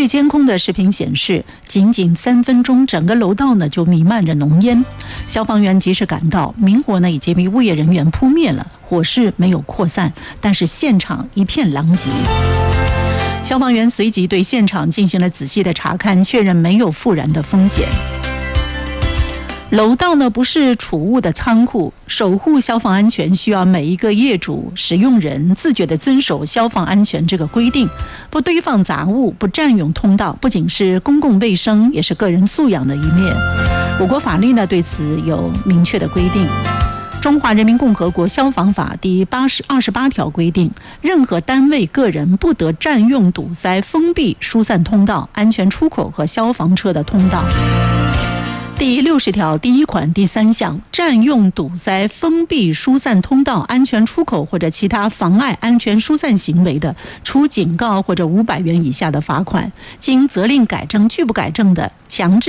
据监控的视频显示，仅3分钟，整个楼道呢就弥漫着浓烟。消防员及时赶到，明火呢已经被物业人员扑灭了，火势没有扩散，但是现场一片狼藉。消防员随即对现场进行了仔细的查看，确认没有复燃的风险。楼道呢不是储物的仓库，守护消防安全需要每一个业主、使用人自觉地遵守消防安全这个规定，不堆放杂物，不占用通道，不仅是公共卫生，也是个人素养的一面。我国法律呢对此有明确的规定。中华人民共和国消防法第28条规定，任何单位、个人不得占用、堵塞、封闭疏散通道、安全出口和消防车的通道。第60条第1款第3项，占用、堵塞、封闭疏散通道、安全出口或者其他妨碍安全疏散行为的，处警告或者500元以下的罚款；经责令改正拒不改正的，强制